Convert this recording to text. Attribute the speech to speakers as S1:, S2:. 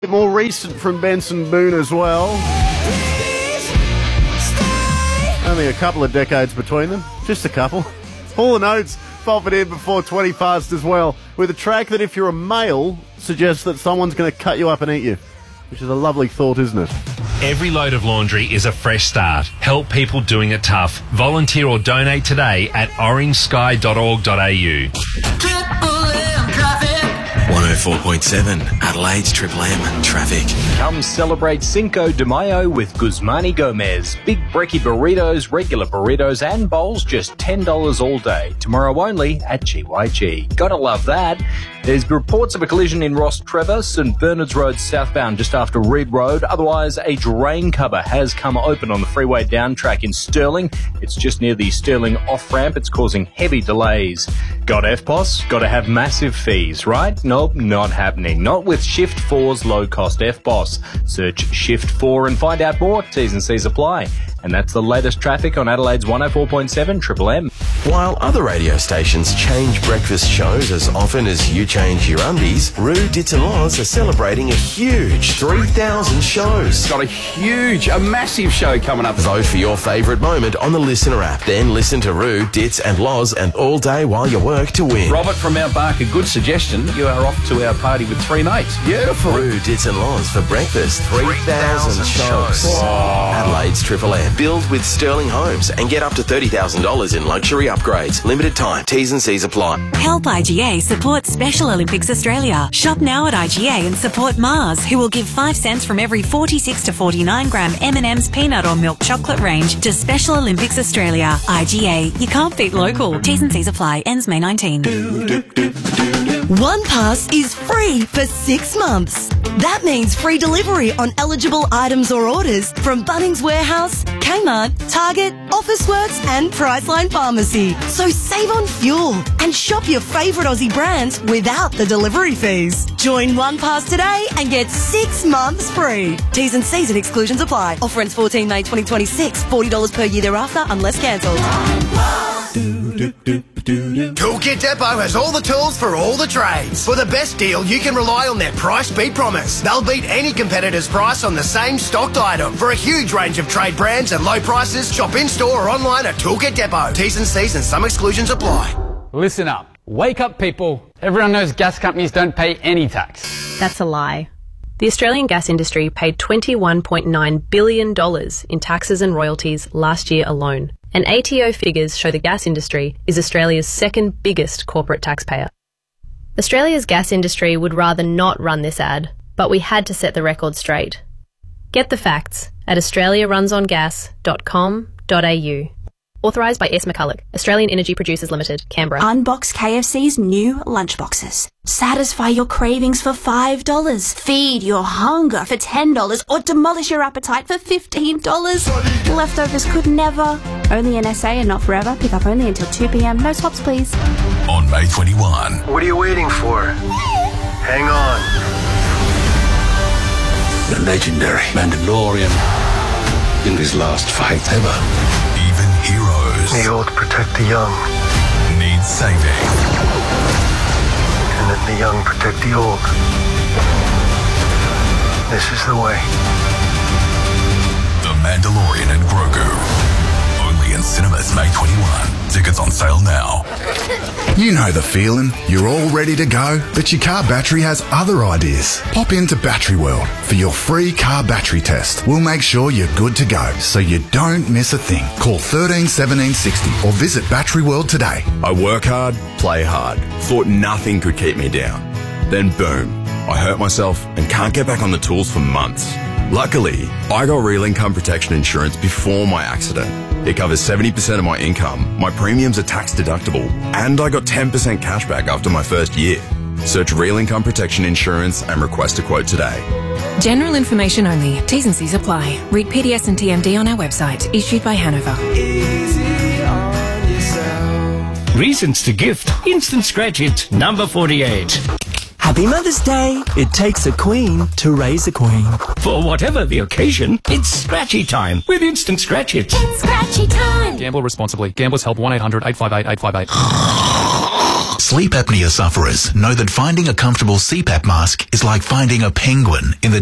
S1: More recent from Benson Boone as well. Only a couple of decades between them. Just a couple. All the notes pop in before 20 past as well, with a track that, if you're a male, suggests that someone's going to cut you up and eat you, which is a lovely thought, isn't it?
S2: Every load of laundry is a fresh start. Help people doing it tough. Volunteer or donate today at orangesky.org.au.
S3: 104.7 Adelaide's Triple M traffic.
S4: Come celebrate Cinco de Mayo with Guzmani Gomez. Big brekkie burritos, regular burritos and bowls, just $10 all day. Tomorrow only at GYG. Gotta love that. There's reports of a collision in Ross Trevor, St Bernard's Road southbound just after Reed Road. Otherwise, a drain cover has come open on the freeway down track in Stirling. It's just near the Stirling off-ramp. It's causing heavy delays. Got FPOS? Got to have massive fees, right? Nope, not happening. Not with Shift 4's low-cost FPOS. Search Shift 4 and find out more. T's and C's apply. And that's the latest traffic on Adelaide's 104.7 Triple M.
S3: While other radio stations change breakfast shows as often as you change your undies, Roo Dits and Laws are celebrating a huge 3,000 shows.
S5: Got a massive show coming up.
S3: Vote for your favourite moment on the Listener app. Then listen to Roo, Dits and Laws and all day while you work to win.
S5: Robert from Mount Barker, good suggestion. You are off to our party with 3 mates.
S3: Beautiful. Roo, Dits and Laws for breakfast. 3,000 shows.
S5: Wow.
S3: Adelaide's Triple M. Build with Sterling Homes and get up to $30,000 in luxury upgrades. Limited time. T's and C's apply.
S6: Help IGA support Special Olympics Australia. Shop now at IGA and support Mars, who will give 5 cents from every 46 to 49 gram M&M's peanut or milk chocolate range to Special Olympics Australia. IGA. You can't beat local. T's and C's apply. Ends May 19.
S7: One Pass is free for 6 months. That means free delivery on eligible items or orders from Bunnings Warehouse, Kmart, Target, Officeworks and Priceline Pharmacy. So save on fuel and shop your favourite Aussie brands without the delivery fees. Join One Pass today and get 6 months free. T's and C's and exclusions apply. Offer ends 14 May 2026. $40 per year thereafter unless cancelled.
S8: Toolkit Depot has all the tools for all the trades. For the best deal, you can rely on their price beat promise. They'll beat any competitor's price on the same stocked item. For a huge range of trade brands and low prices, shop in-store or online at Toolkit Depot. T's and C's and some exclusions apply.
S9: Listen up. Wake up, people. Everyone knows gas companies don't pay any tax.
S10: That's a lie. The Australian gas industry paid $21.9 billion in taxes and royalties last year alone. And ATO figures show the gas industry is Australia's second biggest corporate taxpayer. Australia's gas industry would rather not run this ad, but we had to set the record straight. Get the facts at australiarunsongas.com.au. Authorised by S. McCulloch, Australian Energy Producers Limited, Canberra.
S11: Unbox KFC's new lunchboxes. Satisfy your cravings for $5. Feed your hunger for $10 or demolish your appetite for $15. Leftovers could never. Only in SA and not forever. Pick up only until 2 p.m. No swaps, please.
S12: On May 21.
S13: What are you waiting for? Hang on.
S14: The legendary Mandalorian in his last fight ever.
S12: Heroes.
S13: The old protect the young.
S12: Need saving.
S13: And then the young protect the old. This is the way.
S12: The Mandalorian and Grogu. Only in cinemas May 21. Tickets on sale now.
S15: You know the feeling. You're all ready to go, but your car battery has other ideas. Pop into Battery World for your free car battery test. We'll make sure you're good to go, so you don't miss a thing. Call 13 17 60 or visit Battery World today.
S16: I work hard, play hard. Thought nothing could keep me down. Then boom, I hurt myself and can't get back on the tools for months. Luckily, I got real income protection insurance before my accident. It covers 70% of my income, my premiums are tax deductible, and I got 10% cash back after my first year. Search Real Income Protection Insurance and request a quote today.
S17: General information only. T's and C's apply. Read PDS and TMD on our website. Issued by Hanover.
S18: Easy on yourself. Reasons to gift. Instant Scratch It, number 48.
S19: Happy Mother's Day! It takes a queen to raise a queen.
S18: For whatever the occasion, it's Scratchy time with Instant Scratch It.
S20: It's Scratchy time!
S21: Gamble responsibly. Gamblers Help 1-800-858-858.
S20: Sleep apnea sufferers know that finding a comfortable CPAP mask is like finding a penguin in the